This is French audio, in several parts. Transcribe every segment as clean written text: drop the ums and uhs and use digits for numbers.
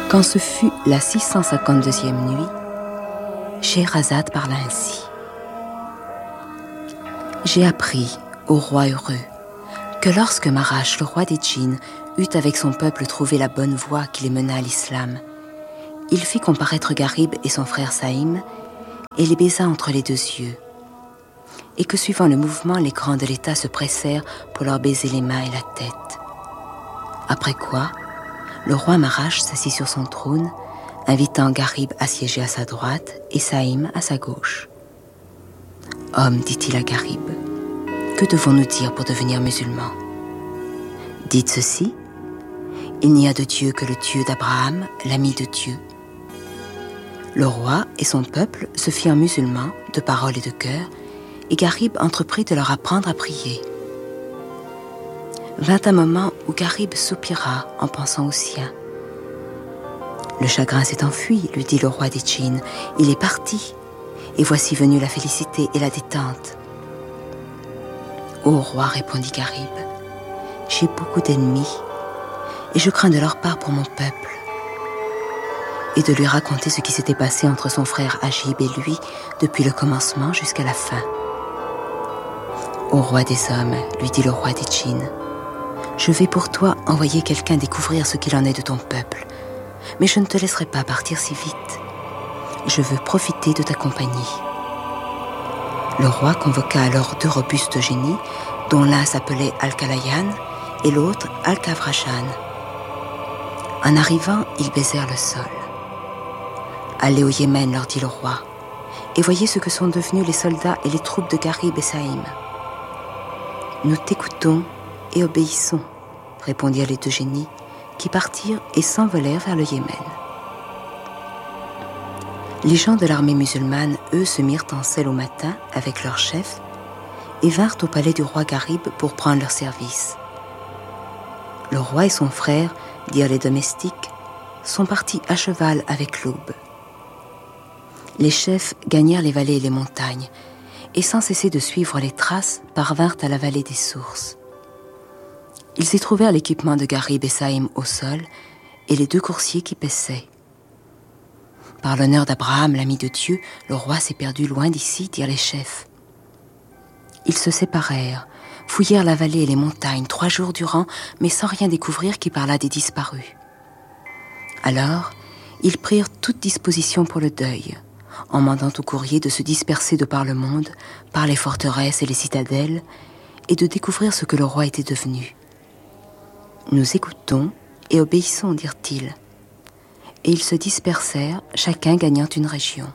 Quand ce fut la 652e nuit, Scheherazade parla ainsi. J'ai appris, ô roi heureux, que lorsque Marash, le roi des djinns, eut avec son peuple trouvé la bonne voie qui les mena à l'islam, il fit comparaître Gharib et son frère Saïm et les baisa entre les deux yeux, et que suivant le mouvement, les grands de l'État se pressèrent pour leur baiser les mains et la tête. Après quoi, le roi Marash s'assit sur son trône, invitant Gharib à siéger à sa droite et Saïm à sa gauche. « Homme, dit-il à Gharib, que devons-nous dire pour devenir musulmans ? Dites ceci, il n'y a de Dieu que le Dieu d'Abraham, l'ami de Dieu. » Le roi et son peuple se firent musulmans de parole et de cœur, et Gharib entreprit de leur apprendre à prier. Vint un moment où Gharib soupira en pensant au sien. « Le chagrin s'est enfui, lui dit le roi des djinns, il est parti, et voici venue la félicité et la détente. »« Ô roi, répondit Gharib, j'ai beaucoup d'ennemis, et je crains de leur part pour mon peuple. » Et de lui raconter ce qui s'était passé entre son frère Agib et lui depuis le commencement jusqu'à la fin. « Ô roi des hommes, lui dit le roi des djinns, je vais pour toi envoyer quelqu'un découvrir ce qu'il en est de ton peuple, mais je ne te laisserai pas partir si vite. Je veux profiter de ta compagnie. » Le roi convoqua alors deux robustes génies, dont l'un s'appelait Al-Kalayan et l'autre Al-Kavrajan. En arrivant, ils baisèrent le sol. « Allez au Yémen, leur dit le roi, et voyez ce que sont devenus les soldats et les troupes de Gharib et Saïm. »« Nous t'écoutons et obéissons, » répondirent les deux génies, qui partirent et s'envolèrent vers le Yémen. Les gens de l'armée musulmane, eux, se mirent en selle au matin avec leur chef et vinrent au palais du roi Gharib pour prendre leur service. Le roi et son frère, dirent les domestiques, sont partis à cheval avec l'aube. Les chefs gagnèrent les vallées et les montagnes, et sans cesser de suivre les traces, parvinrent à la vallée des sources. Ils y trouvèrent l'équipement de Gharib et Saïm au sol, et les deux coursiers qui paissaient. Par l'honneur d'Abraham, l'ami de Dieu, le roi s'est perdu loin d'ici, dirent les chefs. Ils se séparèrent, fouillèrent la vallée et les montagnes 3 jours durant, mais sans rien découvrir qui parlât des disparus. Alors, ils prirent toute disposition pour le deuil, en mandant aux courriers de se disperser de par le monde, par les forteresses et les citadelles, et de découvrir ce que le roi était devenu. « Nous écoutons et obéissons, dirent-ils. » Et ils se dispersèrent, chacun gagnant une région.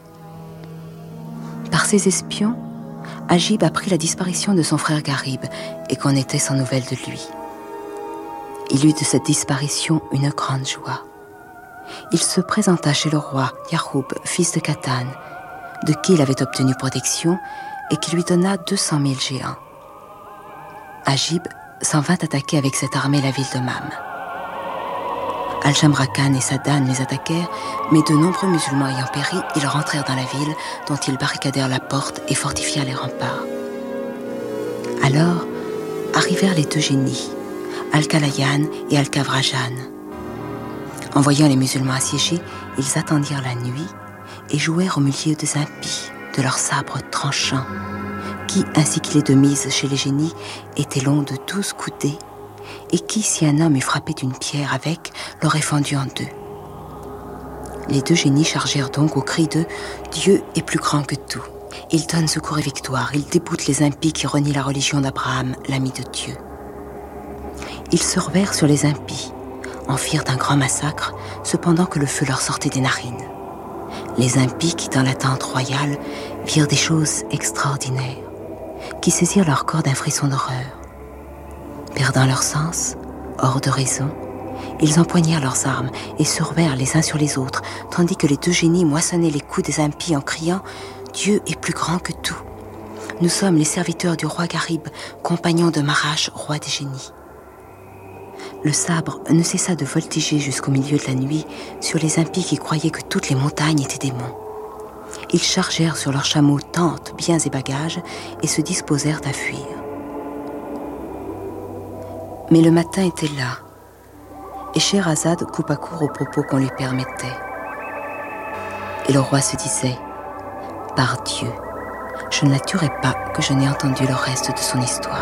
Par ses espions, Agib apprit la disparition de son frère Gharib et qu'on était sans nouvelles de lui. Il eut de cette disparition une grande joie. Il se présenta chez le roi Yahoub, fils de Katan, de qui il avait obtenu protection et qui lui donna 200 000 géants. Agib s'en vint attaquer avec cette armée la ville de Mam. Al-Jamrakan et Sadan les attaquèrent, mais de nombreux musulmans ayant péri, ils rentrèrent dans la ville, dont ils barricadèrent la porte et fortifièrent les remparts. Alors arrivèrent les deux génies, Al-Kalayan et Al-Kavrajan. En voyant les musulmans assiégés, ils attendirent la nuit et jouèrent au milieu des impies, de leurs sabres tranchants, qui, ainsi qu'il est de mise chez les génies, étaient longs de 12 coudées, et qui, si un homme eût frappé d'une pierre avec, l'aurait fendu en deux. Les deux génies chargèrent donc au cri de « Dieu est plus grand que tout. Il donne secours et victoire, il déboute les impies qui renient la religion d'Abraham, l'ami de Dieu. » Ils se revèrent sur les impies, en firent un grand massacre, cependant que le feu leur sortait des narines. Les impies, quittant la tente royale, virent des choses extraordinaires, qui saisirent leur corps d'un frisson d'horreur. Perdant leur sens, hors de raison, ils empoignèrent leurs armes et se ruèrent les uns sur les autres, tandis que les deux génies moissonnaient les coups des impies en criant « Dieu est plus grand que tout. Nous sommes les serviteurs du roi Gharib, compagnons de Marash, roi des génies. » Le sabre ne cessa de voltiger jusqu'au milieu de la nuit sur les impies qui croyaient que toutes les montagnes étaient des monts. Ils chargèrent sur leurs chameaux tentes, biens et bagages et se disposèrent à fuir. Mais le matin était là, et Scheherazade coupa court aux propos qu'on lui permettait. Et le roi se disait « Par Dieu, je ne la tuerai pas que je n'ai entendu le reste de son histoire. »